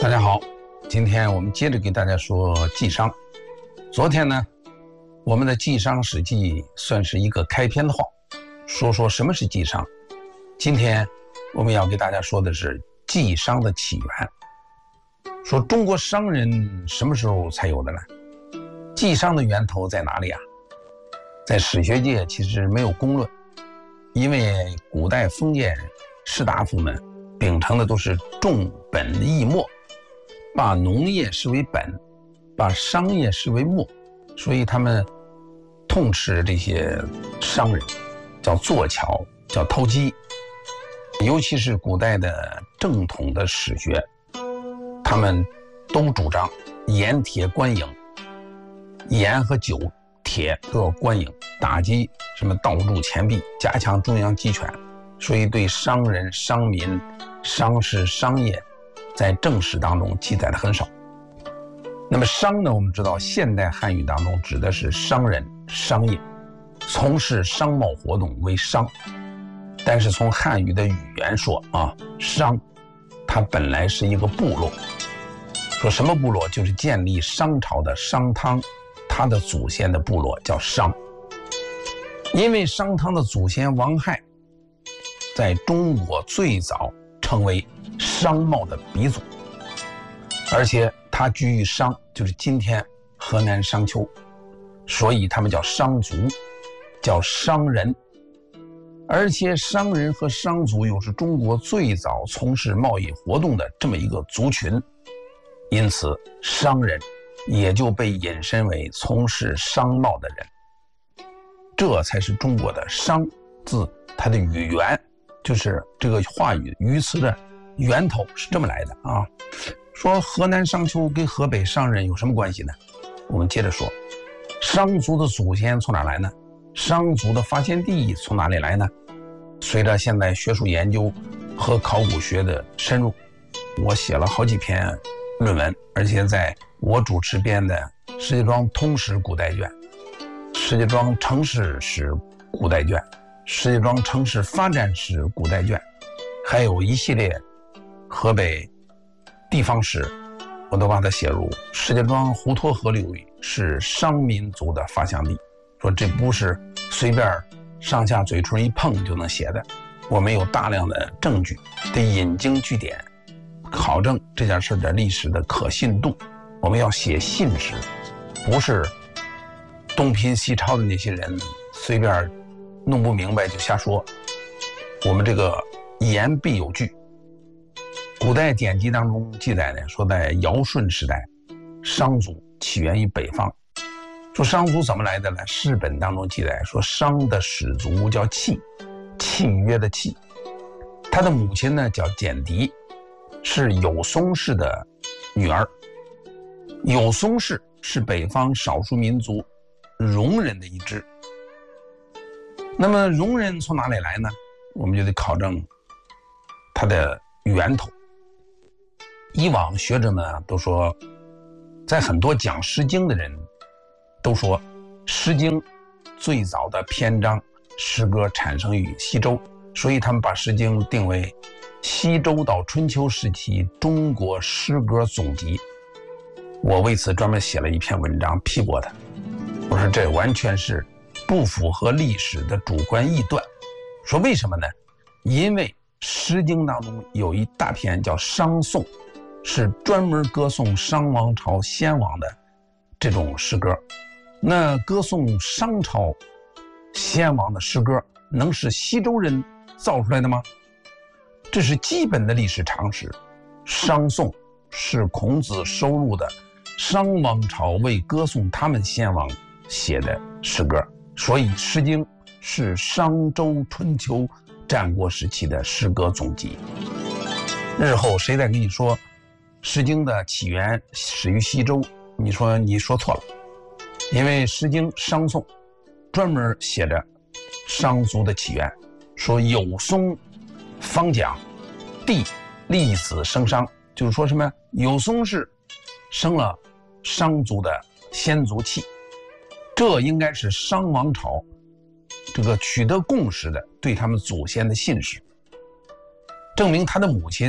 大家好，今天我们接着给大家说纪商。昨天呢，我们的纪商史记算是一个开篇的话，说什么是纪商。今天我们要给大家说的是纪商的起源。说中国商人什么时候才有的呢？纪商的源头在哪里啊？在史学界其实没有公论，因为古代封建士大夫们秉承的都是重本抑末，把农业视为本，把商业视为末，所以他们痛斥这些商人，叫做巧，叫偷鸡。尤其是古代的正统的史学，他们都主张盐铁官营，盐和酒铁都要官营，打击什么盗铸钱币，加强中央集权。所以对商人、商民、商事、商业在正史当中记载的很少。那么商呢，我们知道现代汉语当中指的是商人、商业，从事商贸活动为商。但是从汉语的语言说啊，商它本来是一个部落。说什么部落？就是建立商朝的商汤，他的祖先的部落叫商。因为商汤的祖先王亥在中国最早成为商贸的鼻祖，而且他居于商，就是今天河南商丘，所以他们叫商族，叫商人。而且商人和商族又是中国最早从事贸易活动的这么一个族群，因此商人也就被引申为从事商贸的人。这才是中国的商字它的语源，就是这个话语语词的源头是这么来的啊。说河南商丘跟河北商人有什么关系呢？我们接着说，商族的祖先从哪来呢？商族的发现地从哪里来呢？随着现在学术研究和考古学的深入，我写了好几篇论文，而且在我主持编的石家庄通史古代卷、石家庄城市史古代卷、石家庄城市发展史古代卷，还有一系列河北地方史，我都把它写入石家庄滹沱河流域是商民族的发祥地。说这不是随便上下嘴唇一碰就能写的，我们有大量的证据，得引经据典，考证这件事的历史的可信度。我们要写信史，不是东拼西抄的那些人随便弄不明白就瞎说。我们这个言必有据。古代典籍当中记载呢，说在尧舜时代，商族起源于北方。说商族怎么来的呢？释本当中记载说，商的始祖叫契，契约的契，他的母亲呢叫简狄，是有松氏的女儿。有松氏是北方少数民族戎人的一支。那么戎人从哪里来呢？我们就得考证它的源头。以往学者们都说，在很多讲《诗经》的人都说，《诗经》最早的篇章诗歌产生于西周，所以他们把《诗经》定为西周到春秋时期中国诗歌总集。我为此专门写了一篇文章批驳他，我说这完全是不符合历史的主观臆断。说为什么呢？因为《诗经》当中有一大篇叫《商颂》，是专门歌颂商王朝先王的这种诗歌。那歌颂商朝先王的诗歌能是西周人造出来的吗？这是基本的历史常识。商颂是孔子收录的商王朝为歌颂他们先王写的诗歌，所以《诗经》是商周春秋战国时期的诗歌总集。日后谁再跟你说《诗经》的起源始于西周，你说错了。因为《诗经·商颂》专门写着商族的起源，说有松方讲，帝立子生商，就是说什么有松氏生了商族的先族契，这应该是商王朝这个取得共识的对他们祖先的信使，证明他的母亲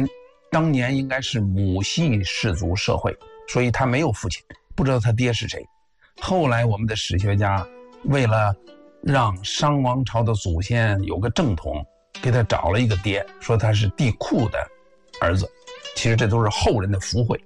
当年应该是母系氏族社会，所以他没有父亲，不知道他爹是谁。后来我们的史学家为了让商王朝的祖先有个正统，给他找了一个爹，说他是帝喾的儿子。其实这都是后人的附会。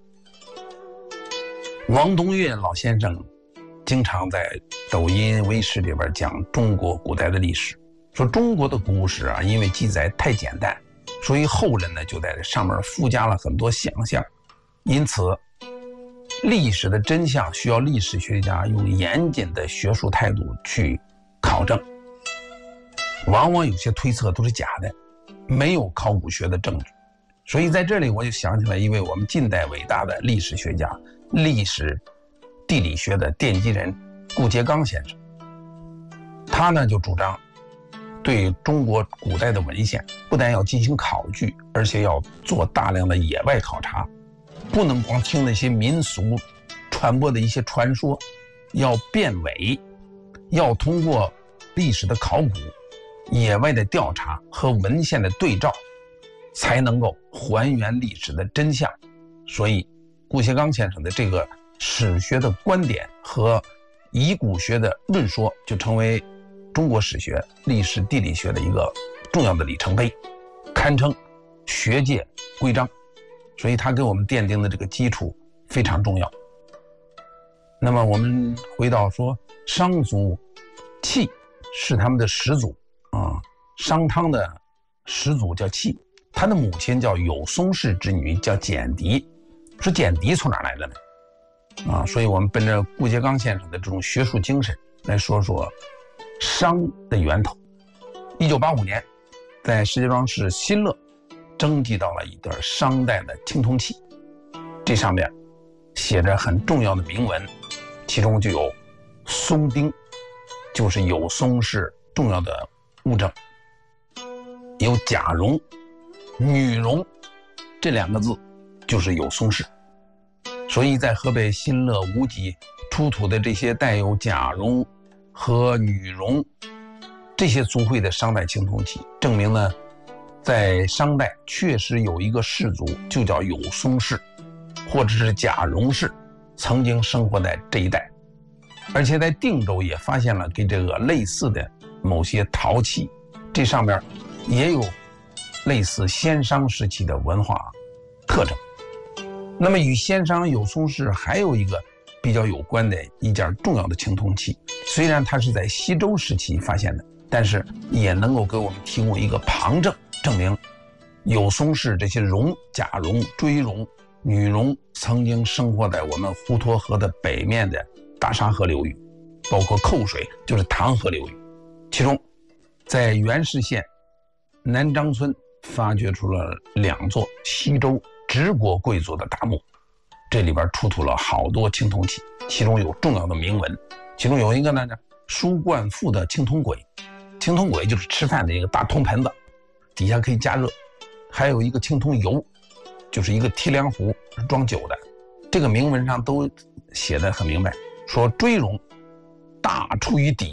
王东岳老先生经常在抖音、微视里边讲中国古代的历史，说中国的古史啊，因为记载太简单，所以后人呢就在这上面附加了很多想象，因此历史的真相需要历史学家用严谨的学术态度去考证。往往有些推测都是假的，没有考古学的证据。所以在这里我就想起来一位我们近代伟大的历史学家、历史地理学的奠基人顾颉刚先生。他呢就主张对中国古代的文献不但要进行考据，而且要做大量的野外考察，不能光听那些民俗传播的一些传说，要辨伪，要通过历史的考古、野外的调查和文献的对照，才能够还原历史的真相。所以顾颉刚先生的这个史学的观点和遗古学的论说就成为中国史学、历史地理学的一个重要的里程碑，堪称学界规章。所以他给我们奠定的这个基础非常重要。那么我们回到说商族，契是他们的始祖啊，商汤的始祖叫契，他的母亲叫有松氏之女，叫简狄。说简狄从哪来的呢？所以我们奔着顾颉刚先生的这种学术精神来说说商的源头。1985年，在石家庄市新乐征集到了一段商代的青铜器，这上面写着很重要的铭文，其中就有松钉，就是有松氏重要的物证，有甲戎、女戎这2个字就是有松氏。所以在河北新乐无极出土的这些带有甲戎和女戎这些族徽的商代青铜器，证明呢在商代确实有一个氏族就叫有松氏或者是甲戎氏，曾经生活在这一带。而且在定州也发现了跟这个类似的某些陶器，这上面也有类似先商时期的文化特征。那么与先商有松氏还有一个比较有关的一件重要的青铜器，虽然它是在西周时期发现的，但是也能够给我们提供一个旁证，证明有松氏这些戎、甲戎、追戎、女戎曾经生活在我们滹沱河的北面的大沙河流域，包括扣水就是唐河流域。其中在原氏县南张村发掘出了2座西周直国贵族的大墓，这里边出土了好多青铜器，其中有重要的铭文，其中有一个呢书冠腹的青铜簋，青铜簋就是吃饭的一个大铜盆子，底下可以加热，还有一个青铜油，就是一个提梁壶装酒的。这个铭文上都写得很明白，说追戎大出于底，